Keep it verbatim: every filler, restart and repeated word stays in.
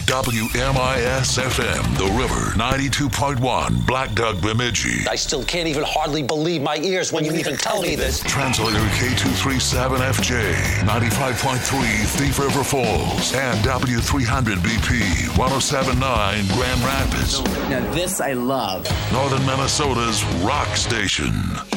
W M I S F M, The River, ninety-two point one, Black Duck, Bemidji. I still can't even hardly believe my ears when you even tell me this. Translator K two thirty-seven F J, ninety-five point three Thief River Falls, and W three hundred B P, one oh seven point nine Grand Rapids. Now this I love. Northern Minnesota's rock station.